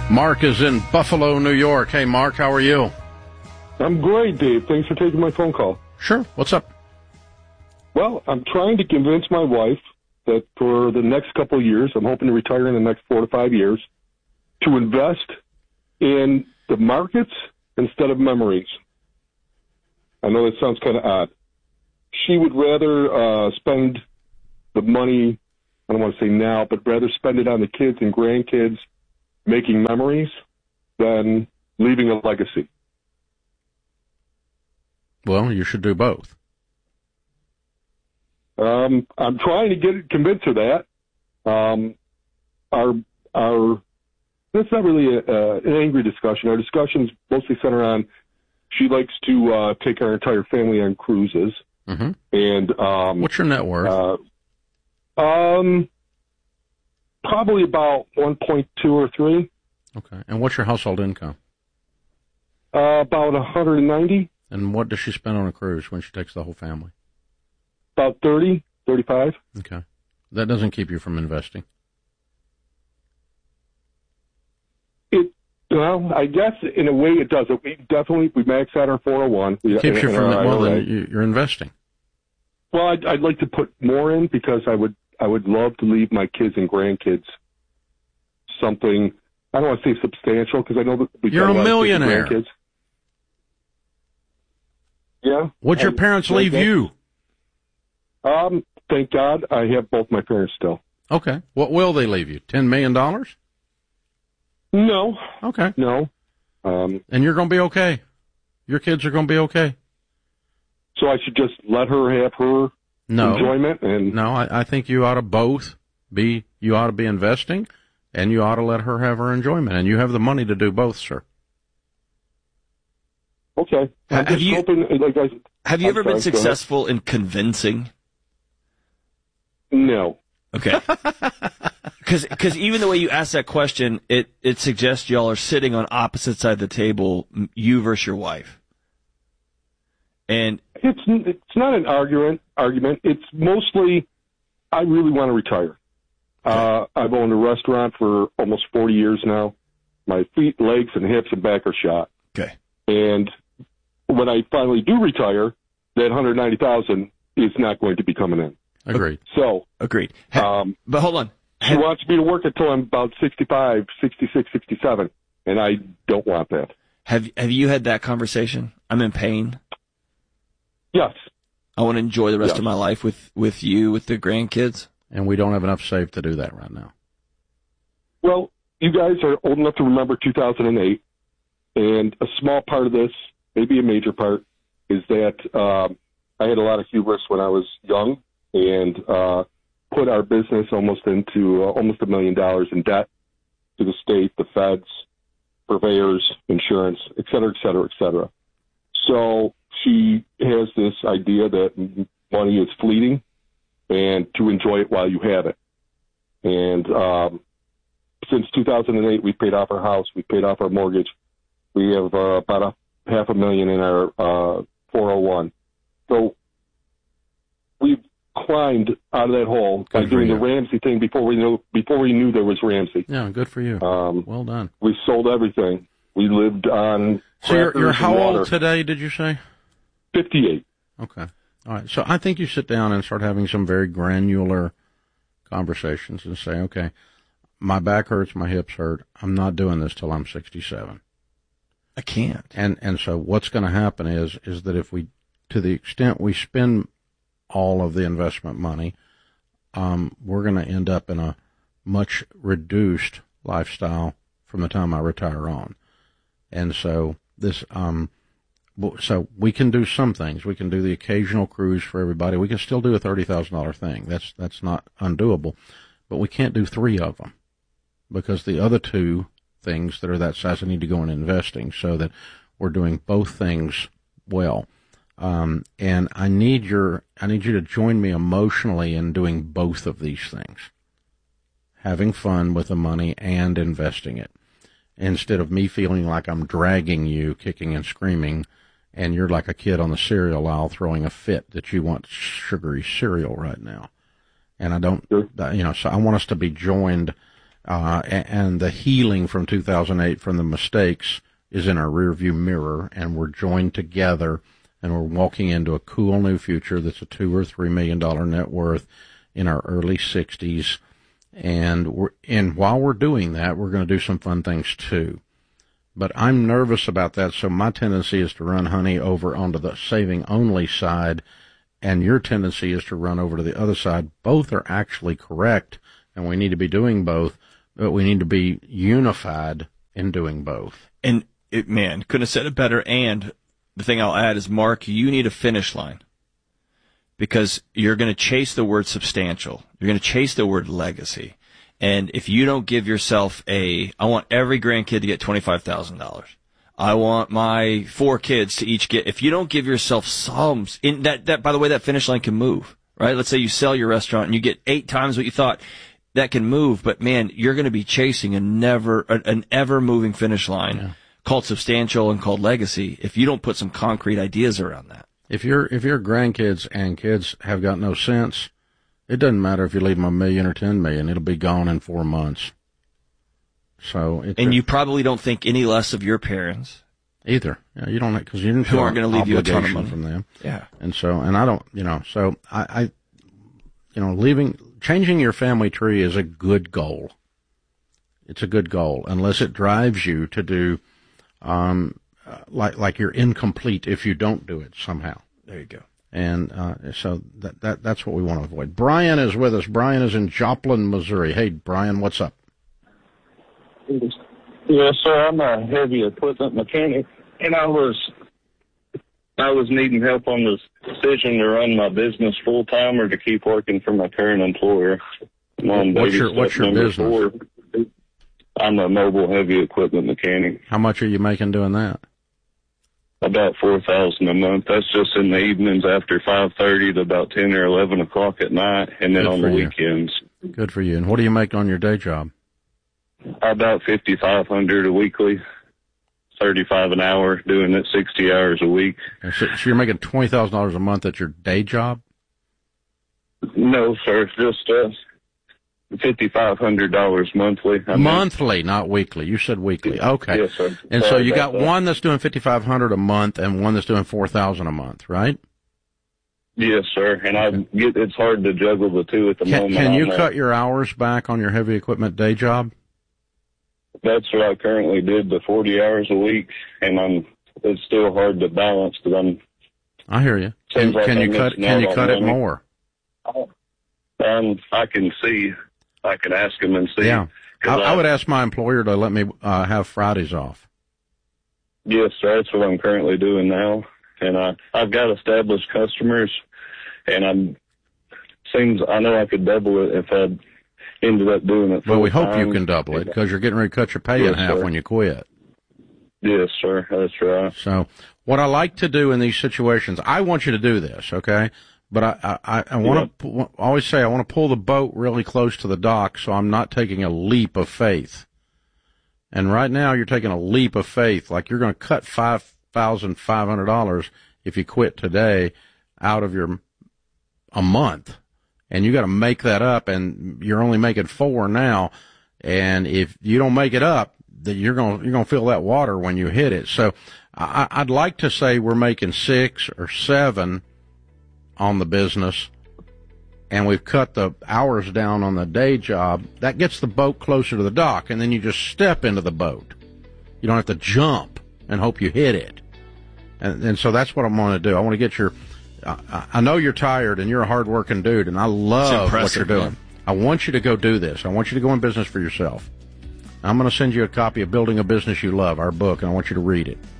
Mark is in Buffalo, New York. Hey, Mark, how are you? I'm great, Dave. Thanks for taking my phone call. Sure. What's up? Well, I'm trying to convince my wife that for the next couple of years, I'm hoping to retire in the next 4 to 5 years, to invest in the markets instead of memories. I know that sounds kind of odd. She would rather spend the money, I don't want to say now, but rather spend it on the kids and grandkids making memories than leaving a legacy. Well, you should do both. I'm trying to convince her that. That's not really an angry discussion. Our discussions mostly center on she likes to take our entire family on cruises. Mm-hmm. And what's your net worth? Probably about 1.2 or 3. Okay. And what's your household income? About 190. And what does she spend on a cruise when she takes the whole family? About 30, 35. Okay. That doesn't keep you from investing. Well, I guess in a way it does. We max out our 401. It keeps you from, well, then you're investing. Well, I'd like to put more in because I would love to leave my kids and grandkids something. I don't want to say substantial because I know that you're a millionaire. Yeah. What'd your parents leave you? Thank God I have both my parents still. Okay. What will they leave you? $10 million? No. Okay. No. And you're going to be okay. Your kids are going to be okay. So I should just let her have her enjoyment? No, I think you ought to both you ought to be investing, and you ought to let her have her enjoyment. And you have the money to do both, sir. Okay. Have you ever been successful in convincing? No. Okay. Because even the way you ask that question, it suggests y'all are sitting on opposite sides of the table, you versus your wife. And it's not an argument. It's mostly, I really want to retire. Okay. I've owned a restaurant for almost 40 years now. My feet, legs, and hips and back are shot. Okay. And when I finally do retire, that $190,000 is not going to be coming in. Agreed. So. Agreed. But hold on. She wants me to work until I'm about 65, 66, 67, and I don't want that. Have you had that conversation? I'm in pain. Yes. I want to enjoy the rest of my life with you, with the grandkids. And we don't have enough saved to do that right now. Well, you guys are old enough to remember 2008, and a small part of this, maybe a major part, is that I had a lot of hubris when I was young and put our business almost into almost $1 million in debt to the state, the feds, purveyors, insurance, et cetera, et cetera, et cetera. So she has this idea that money is fleeting and to enjoy it while you have it. And since 2008, we've paid off our house. We've paid off our mortgage. We have about $500,000 in our 401. So we've climbed out of that hole by doing the Ramsey thing before we knew there was Ramsey. Yeah, good for you. Well done. We sold everything. We lived on. So you're how old today? Did you say? 58. Okay. All right. So I think you sit down and start having some very granular conversations and say, okay, my back hurts, my hips hurt. I'm not doing this till I'm 67. I can't. And so what's going to happen is that if we, to the extent we spend all of the investment money, we're going to end up in a much reduced lifestyle from the time I retire on. And so this, so we can do some things. We can do the occasional cruise for everybody. We can still do a $30,000 thing. That's not undoable, but we can't do 3 of them because the other 2 things that are that size need to go in investing so that we're doing both things well. And I need you to join me emotionally in doing both of these things. Having fun with the money and investing it. Instead of me feeling like I'm dragging you, kicking and screaming, and you're like a kid on the cereal aisle throwing a fit that you want sugary cereal right now. And I don't, so I want us to be joined. and the healing from 2008 from the mistakes is in our rearview mirror, and we're joined together, and we're walking into a cool new future that's a $2 or $3 million net worth in our early 60s. And while we're doing that, we're going to do some fun things too. But I'm nervous about that, so my tendency is to run Honey over onto the saving only side, and your tendency is to run over to the other side. Both are actually correct, and we need to be doing both, but we need to be unified in doing both. And man, couldn't have said it better. And the thing I'll add is, Mark, you need a finish line, because you're going to chase the word substantial. You're going to chase the word legacy. And if you don't give yourself I want every grandkid to get $25,000. I want my 4 kids to each get, if you don't give yourself sums in that, by the way, that finish line can move, right? Let's say you sell your restaurant and you get 8 times what you thought. That can move, but man, you're going to be chasing an ever moving finish line called substantial and called legacy if you don't put some concrete ideas around that. If your grandkids and kids have got no sense, it doesn't matter if you leave them $1 million or $10 million; it'll be gone in 4 months. So, you probably don't think any less of your parents either. Yeah, you don't, because you didn't who aren't going to leave you a ton of money from them. Yeah, and I don't, so I changing your family tree is a good goal. It's a good goal, unless it drives you to do, like you're incomplete if you don't do it somehow. There you go. And so that's what we want to avoid. Brian is with us. Brian is in Joplin, Missouri. Hey, Brian, what's up? Yes, sir. I'm a heavy equipment mechanic, and I was needing help on this decision to run my business full time or to keep working for my current employer. What's your business? 4. I'm a mobile heavy equipment mechanic. How much are you making doing that? About $4,000 a month. That's just in the evenings after 5:30 to about 10 or 11 o'clock at night, and then on the weekends. Good for you. And what do you make on your day job? About $5,500 a weekly, $35 an hour, doing it 60 hours a week. So you're making $20,000 a month at your day job? No, sir. Just $5,500 monthly. Monthly, not weekly. You said weekly. Okay. Yes, sir. And so you got one that's doing $5,500 a month and one that's doing $4,000 a month, right? Yes, sir. And it's hard to juggle the two at the moment. Can you cut your hours back on your heavy equipment day job? That's what I currently did, the 40 hours a week, and it's still hard to balance because I hear you. Can you cut it more? I can see. I can ask him and see. Yeah. I would ask my employer to let me have Fridays off. Yes, sir. That's what I'm currently doing now. And I've got established customers, and I know I could double it if I ended up doing it full Well, we hope time. you can double it, because you're getting ready to cut your pay in half when you quit. Yes, sir. That's right. So what I like to do in these situations, I want you to do this, okay? But I want to always say I want to pull the boat really close to the dock, so I'm not taking a leap of faith. And right now you're taking a leap of faith, like you're going to cut $5,500 if you quit today out of a month, and you got to make that up, and you're only making $4 now, and if you don't make it up, that you're going to feel that water when you hit it. So I'd like to say we're making 6 or 7 on the business, and we've cut the hours down on the day job. That gets the boat closer to the dock, and then you just step into the boat. You don't have to jump and hope you hit it. And so that's what I'm going to do. I want to get I know you're tired and you're a hard-working dude, and I love what you're doing. Man. I want you to go do this. I want you to go in business for yourself. I'm going to send you a copy of Building a Business You Love, our book, and I want you to read it.